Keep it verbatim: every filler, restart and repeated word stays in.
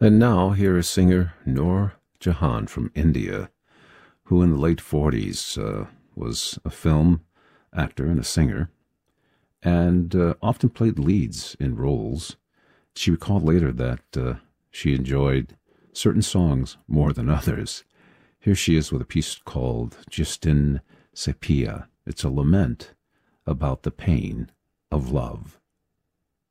And now here is singer Noor Jahan from India, who in the late forties uh, was a film actor and a singer, and uh, often played leads in roles. She recalled later that uh, she enjoyed certain songs more than others. Here she is with a piece called Justin Sepia. It's a lament about the pain of love.